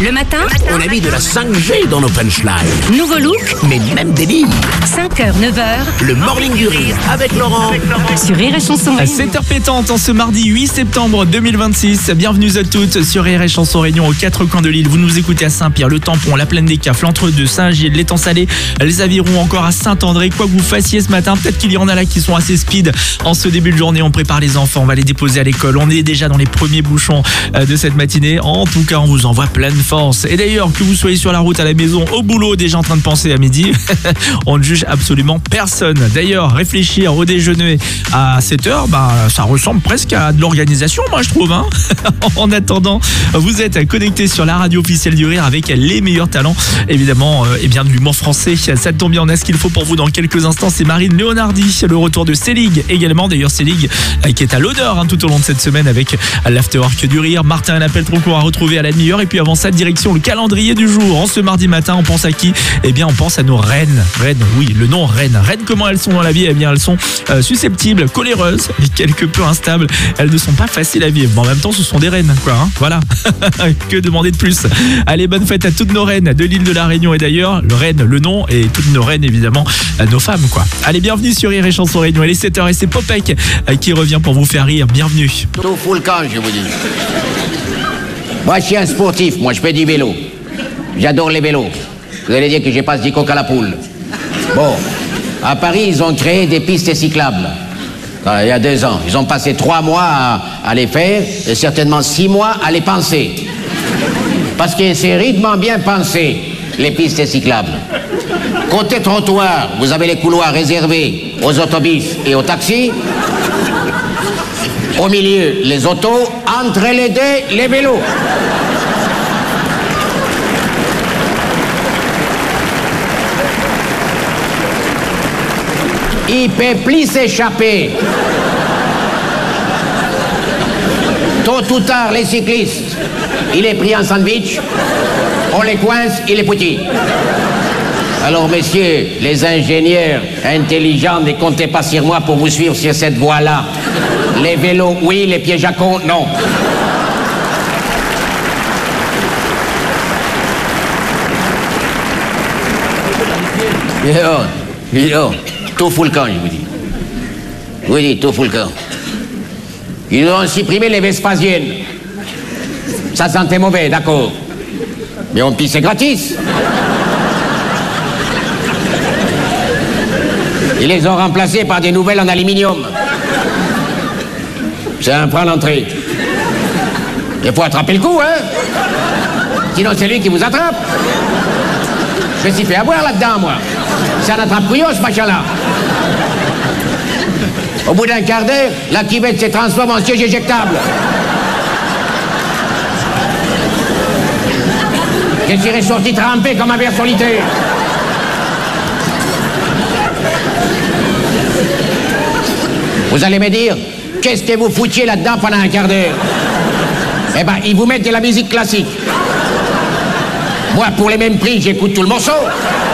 Le matin, On a mis de la 5G dans nos punchlines. nouveau look, Mais même des livres. 5h, 9h, Le morning du rire avec Laurent. sur Rire et Chanson. À 7h pétante en ce mardi 8 septembre 2026. Bienvenue à toutes sur Rire et Chanson Réunion aux 4 coins de l'île. Vous nous écoutez à Saint-Pierre, le Tampon, la Plaine des Cafles, l'Entre-deux, Saint-Gilles, l'étang salé, les Avirons, encore à Saint-André. Quoi que vous fassiez ce matin, peut-être qu'il y en a là qui sont assez speed en ce début de journée. On prépare les enfants, on va les déposer à l'école. On est déjà dans les premiers bouchons de cette matinée. En tout cas, on vous envoie pleine force. Et d'ailleurs, que vous soyez sur la route, à la maison, au boulot, déjà en train de penser à midi, on ne juge absolument personne. D'ailleurs, réfléchir au déjeuner à 7h, ça ressemble presque à de l'organisation, moi je trouve. En attendant, vous êtes connectés sur la radio officielle du Rire avec les meilleurs talents, évidemment, et bien de l'humour français. Ça tombe bien, on a ce qu'il faut pour vous dans quelques instants. C'est Marine Leonardi, le retour de Célig également. D'ailleurs, Célig qui est à l'honneur tout au long de cette semaine avec l'Afterwork du Rire. Martin Appel-Tronc qu'on va retrouver à la demi-heure. Et puis avant ça, direction le calendrier du jour. En ce mardi matin, on pense à qui? Eh bien, on pense à nos reines. Reines, oui, le nom reines. Reines, comment elles sont dans la vie? Eh bien, elles sont susceptibles, coléreuses et quelque peu instables. Elles ne sont pas faciles à vivre. Mais en même temps, ce sont des reines, quoi. Voilà. Que demander de plus? Allez, bonne fête à toutes nos reines de l'île de la Réunion. Et d'ailleurs, le reine, le nom, et toutes nos reines, évidemment, nos femmes, quoi. Allez, bienvenue sur Rire et Chanson Réunion. Il est 7h et c'est Popek qui revient pour vous faire rire. Bienvenue. Tout fout le camp, je vous dis. Moi, je suis un sportif, moi, je fais du vélo. J'adore les vélos. Vous allez dire que je passe du coq à la poule. Bon, à Paris, ils ont créé des pistes cyclables. Il y a 2 ans. Ils ont passé 3 mois à les faire et certainement 6 mois à les penser. Parce que c'est rythmement bien pensé, les pistes cyclables. Côté trottoir, vous avez les couloirs réservés aux autobus et aux taxis. Au milieu, les autos. Entre les deux, les vélos. Il ne peut plus s'échapper. Tôt ou tard, les cyclistes, il est pris en sandwich, on les coince, il est petit. Alors, messieurs, les ingénieurs intelligents, ne comptez pas sur moi pour vous suivre sur cette voie-là. Les vélos, oui, les pièges à con, non. Tout fout le camp, je vous dis. Oui, tout fout le camp. Ils ont supprimé les Vespasiennes. Ça sentait mauvais, d'accord. Mais on pisse gratis. Ils les ont remplacées par des nouvelles en aluminium. C'est un franc l'entrée. Il faut attraper le coup, hein. Sinon, c'est lui qui vous attrape. Je me suis fait avoir là-dedans, moi. C'est un attrape-couillon, ce machin-là. Au bout d'un quart d'heure, la cuvette se transforme en siège éjectable. Je suis ressorti trempé comme un ver solitaire. Vous allez me dire, qu'est-ce que vous foutiez là-dedans pendant un quart d'heure? Eh ben, ils vous mettent de la musique classique. Moi, pour les mêmes prix, j'écoute tout le morceau.